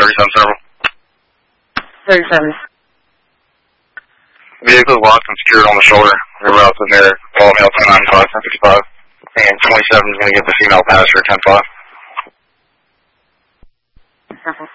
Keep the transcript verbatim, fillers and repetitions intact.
thirty-seven several. thirty-seven. Vehicle is locked and secured on the shoulder. River out in there. Follow me out to nine five, ten fifty-five. And twenty-seven is going to get the female passenger ten five. Okay.